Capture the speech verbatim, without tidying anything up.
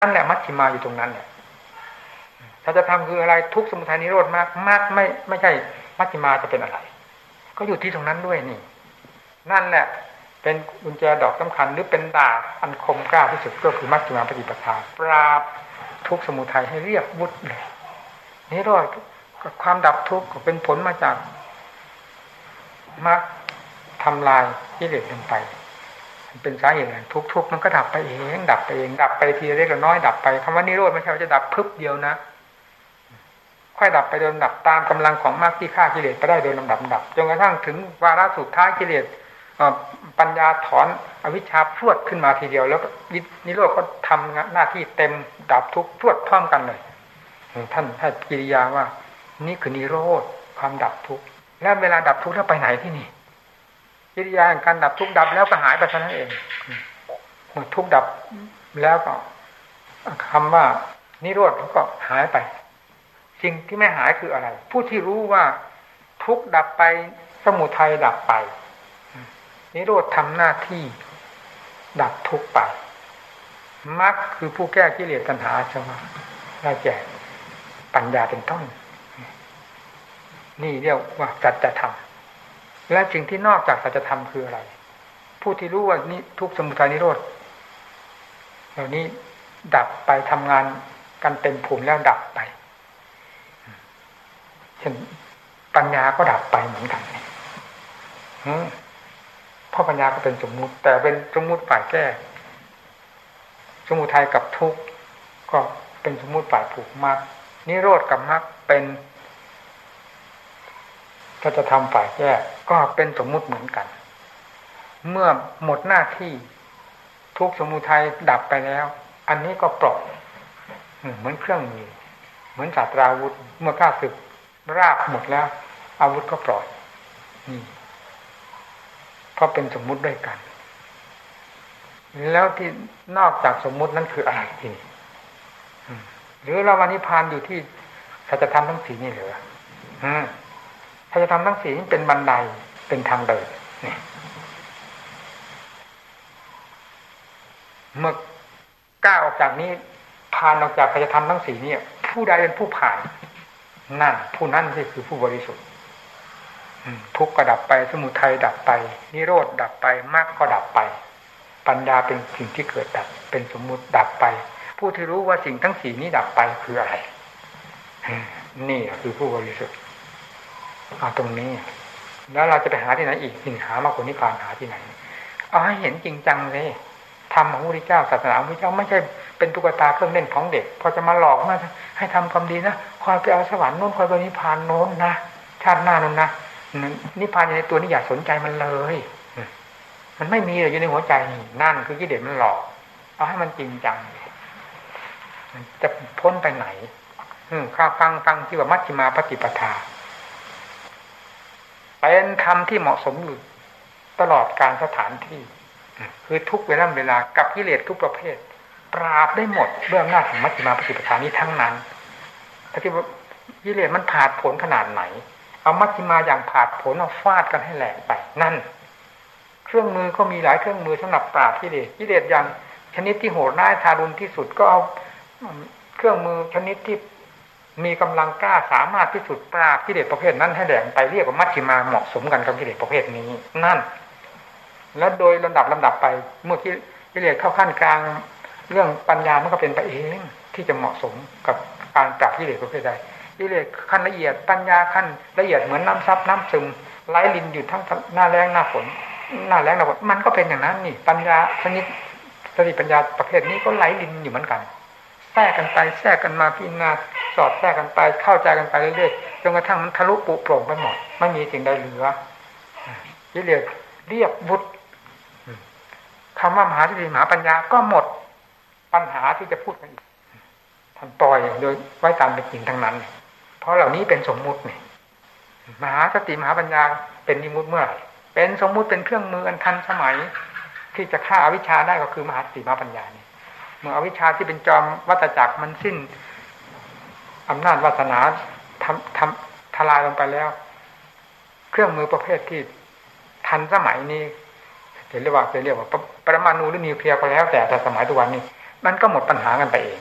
นั่นแหละมัชฌิมาอยู่ตรงนั้นเนี่ยถ้าจะทำคืออะไรทุกข์สมุทัยนิโรธมากมากไม่ไม่ใช่มัชฌิมาจะเป็นอะไรก็อยู่ที่ตรงนั้นด้วยนี่นั่นแหละเป็นกุญแจดอกสำคัญหรือเป็นดาบอันคมกล้าที่สุดก็คือมัชฌิมาปฏิปทาปราบทุกข์สมุทัยให้เรียบวุฒิเลยนิโรธความดับทุกข์ก็เป็นผลมาจากมรรคทำลายกิเลสลงไปเป็นสาเหตุแห่งทุกข์ทุกข์มันก็ดับไปเองดับไปเองดับไปทีเล็กน้อยดับไปคำว่านิโรธไม่ใช่ว่าจะดับพึบเดียวนะค่อยดับไปโดยลำดับตามกำลังของมรรคที่ฆ่ากิเลสไปได้โดยลำดับดับจนกระทั่งถึงวาระสุดท้ายกิเลสปัญญาถอนอวิชชาพรวดขึ้นมาทีเดียวแล้วนิโรธก็ทำหน้าที่เต็มดับทุกข์พรวดพร้อมกันเลยท่านให้กิริยาว่านี่คือนิโรธความดับทุกข์แล้วเวลาดับทุกข์แล้วไปไหนที่นี่กิริยาแห่งการดับทุกข์ดับแล้วก็หายไปเท่านั้นเองทุกข์ดับแล้วก็คำว่านิโรธก็หายไปสิ่งที่ไม่หายคืออะไรผู้ที่รู้ว่าทุกข์ดับไปสมุทัยดับไปนิโรธทำหน้าที่ดับทุกข์ไปมรรคคือผู้แก้กิเลสตัณหาใช่ไหมได้แก่ปัญญาเป็นต้นนี่เรียกว่าสัจธรรมและสิ่งที่นอกจากสัจธรรมคืออะไรผู้ที่รู้ว่านี่ทุกข์สมุทัยนิโรธเหล่านี้ดับไปทำงานกันเต็มภูมิแล้วดับไปเช่นปัญญาก็ดับไปเหมือนกันเพราะปัญญาก็เป็นสมมุติแต่เป็นสมมุติฝ่ายแก้สมุทัยกับทุกข์ก็เป็นสมมุติฝ่ายผูกมรรคนิโรธกับมรรคเป็นถ้าจะทำฝ่ายแก้ก็เป็นสมมุติเหมือนกันเมื่อหมดหน้าที่ทุกข์สมุทัยดับไปแล้วอันนี้ก็ปลดเหมือนเครื่องมือเหมือนศาสตราวุธเมื่อข้าศึกราบหมดแล้วอาวุธก็ปล่อยนี่เพราะเป็นสมมุติด้วยกันแล้วที่นอกจากสมมุตินั้นคืออะไรทีนี้หรือเราวันนิพพานอยู่ที่สัจธรรมทั้งสี่นี่เหรอสัจธรรมทั้งสี่นี่เป็นบันไดเป็นทางเดินนี่เมื่อก้าวออกจากนี้ผ่านออกจากสัจธรรมทั้งสี่นี่ผู้ใดเป็นผู้ผ่านนั่นผู้นั้นที่คือผู้บริสุทธิ์ทุกข์ก็ดับไปสมุทัยดับไปนิโรธดับไปมรรคก็ดับไปปัญญาเป็นสิ่งที่เกิดดับเป็นสมมุติดับไปผู้ที่รู้ว่าสิ่งทั้งสี่นี้ดับไปคืออะไรนี่คือผู้บริสุทธิ์เอาตรงนี้แล้วเราจะไปหาที่ไหนอีกสิ่งหามากกว่านิพพานหาที่ไหนเอาให้เห็นจริงจังเลยธรรมของพระพุทธเจ้าศาสนาของพระพุทธเจ้าไม่ใช่เป็นตุ๊กตาเครื่องเล่นของเด็กพอจะมาหลอกมาให้ทำความดีนะคอยไปเอาสวรรค์โน้นคอยไปนิพพานโน้นนะชาติหน้าโน้นนะนิพพานอยู่ในตัวนี้อย่าสนใจมันเลยมันไม่มีเลยอยู่ในหัวใจนี่นั่นคือกิเลสมันหลอกเอาให้มันจริงจังจะพ้นไปไหนข้าฟังฟังที่ว่ามัชฌิมาปฏิปทาเป็นธรรมที่เหมาะสมอยู่ตลอดการสถานที่คือทุกเวลาเวลากับกิเลสทุกประเภทปราบได้หมดเบื้องหน้าของมัชฌิมาปฏิปทานี้ทั้งนั้นถ้าคิดว่ากิเลสมันผาดผลขนาดไหนเอามัชฌิมาอย่างผาดผลเอาฟาดกันให้แหลกไปนั่นเครื่องมือก็มีหลายเครื่องมือสำหรับปราบกิเลสกิเลสอย่างชนิดที่โหดร้ายทารุณที่สุดก็เอาเครื่องมือชนิดที่มีกำลังกล้าสามารถที่สุดปราบกิเลสประเภทนั้นให้แหลกไปเรียกว่ามัชฌิมาเหมาะสมกันกับกิเลสประเภทนี้นั่นแล้วโดยลำดับลำดับไปเมื่อกิเลสเข้าขั้นกลางเรื่องปัญญามันก็เป็นไปเองที่จะเหมาะสมกับการปราบกิเลสประเภทใดกิเลสขั้นละเอียดปัญญาขั้นละเอียดเหมือนน้ำซับน้ำซึมไหลลินอยู่ทั้งหน้าแล้งหน้าฝนหน้าแล้งหน้าฝนมันก็เป็นอย่างนั้นนี่ปัญญาชนิดสติปัญญาประเภทนี้ก็ไหลลินอยู่เหมือนกันแทรกกันไปแทรกกันมาพิจารณาสอดแทรกกันไปเข้าใจกันไปเรื่อยๆจนกระทั่งมันทะลุปุโปร่งไปหมดไม่มีสิ่งใดเหลือกิเลสเรียบวุฒิคำว่ามหาสติมหาปัญญาก็หมดปัญหาที่จะพูดกันอีกท่านปล่อยโดยไว้ตามเป็นจริงทั้งนั้นเพราะเหล่านี้เป็นสมมุตินี่มหาสติมหาปัญญาเป็นนิมุติเมื่อไหร่เป็นสมมุติเป็นเครื่องมืออันทันสมัยที่จะฆ่าอวิชชาได้ก็คือมหาสติมหาปัญญานี่เมื่ออวิชชาที่เป็นจอมวัฏจักรมันสิ้นอำนาจวาสนาทำทำทลายลงไปแล้วเครื่องมือประเภทที่ทันสมัยนี้เรียกว่าเรียกว่าปรมาณูหรือนิวเคลียร์ก็แล้วแต่แต่สมัยทุกวันนี้มันก็หมดปัญหากันไปเอง